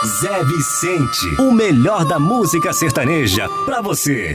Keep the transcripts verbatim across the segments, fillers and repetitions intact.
Zé Vicente, o melhor da música sertaneja pra você.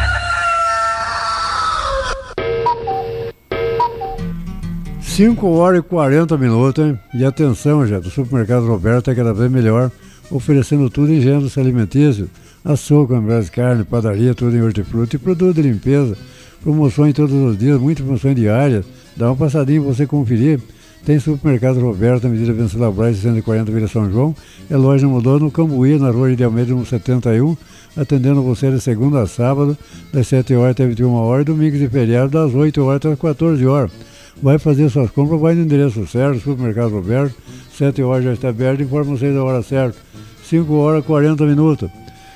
cinco horas e quarenta minutos, hein? E atenção, gente, o Supermercado Roberto é cada vez melhor, oferecendo tudo em gêneros alimentícios, açougue, hamburgues, carne, padaria, tudo em hortifruti e produto de limpeza. Promoções todos os dias, muitas promoções diárias. Dá uma passadinha pra você conferir. Tem Supermercado Roberto, Avenida Venceslau Braz, seiscentos e quarenta, Vila São João. É loja mudou no Cambuí, na Rua de Almeida, número setenta e um, atendendo você de segunda a sábado, das sete horas até vinte e uma horas, domingos e feriados, das oito horas até as quatorze horas. Vai fazer suas compras, vai no endereço certo, Supermercado Roberto, sete horas já está aberto, informa vocês da hora certa, cinco horas e quarenta minutos.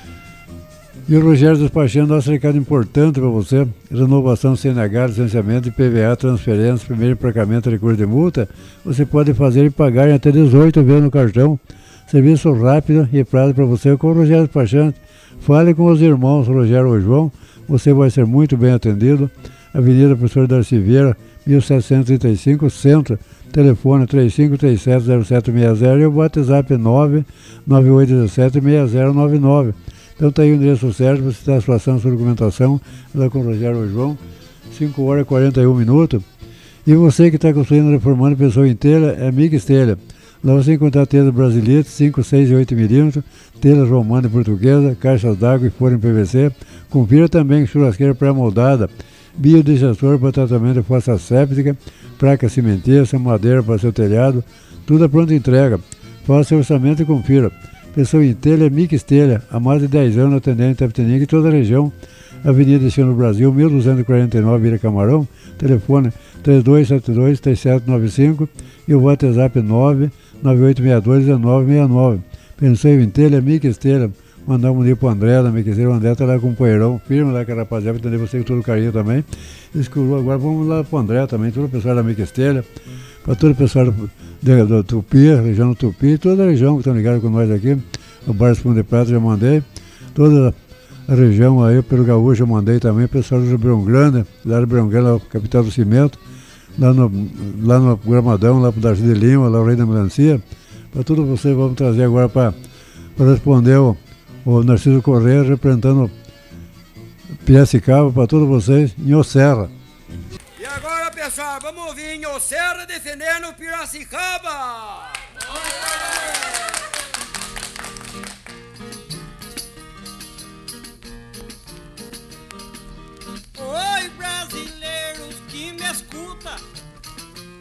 E o Rogério despachando nosso recado importante para você: renovação C N H, licenciamento, I P V A, transferência, primeiro emplacamento, recurso de multa, você pode fazer e pagar em até dezoito vezes no cartão. Serviço rápido e prazo para você com o Rogério despachante. Fale com os irmãos Rogério ou João, você vai ser muito bem atendido. Avenida Professor Darcy Vieira, mil setecentos e trinta e cinco, Centro. Telefone três cinco três sete zero sete seis zero e o WhatsApp nove nove oito um sete seis zero nove nove. Então está aí o endereço certo, você está situação, sua documentação, lá com o Rogério ou João, cinco horas e quarenta e um minutos. E você que está construindo, reformando pessoa inteira, é Mix Telha. Lá você encontrar telhas brasileiras, cinco, seis e oito milímetros, telhas romana e portuguesa, caixas d'água e forno em P V C. Confira também churrasqueira pré-moldada, biodigestor para tratamento de fossa séptica, placa cimentícia, madeira para seu telhado, tudo a pronta entrega. Faça seu orçamento e confira. Pessoa em telha, Mix Telha, há mais de dez anos atendendo em Itapetininga e toda a região. Avenida Destino Brasil, mil duzentos e quarenta e nove, Vila Camarão. Telefone três dois sete dois, três sete nove cinco e o WhatsApp nove nove oito seis dois um nove seis nove. Pensou em telha, Mix Telha. Mandar um dia pro André, da Mix Telha. O André tá lá com o poeirão firme lá, que a rapaziada, para atender você com todo o carinho também. Escurou, agora vamos lá pro André também, todo o pessoal da Mix Telha, para todo o pessoal do, do, do Tupi, a região do Tupi, toda a região que estão ligados com nós aqui. O Bar Espuma de Prata já mandei, toda a região aí, pelo Gaúcho eu mandei também, o pessoal do Ribeirão Grande, lá do Ribeirão Grande, capital do cimento, lá no, lá no Gramadão, lá pro Darcy de Lima, lá o Rei da Melancia. Para tudo vocês, vamos trazer agora para responder o, o Narciso Correia, representando Piracicaba, para todos vocês, em Serra. E agora, pessoal, vamos ouvir em Serra defendendo Piracicaba!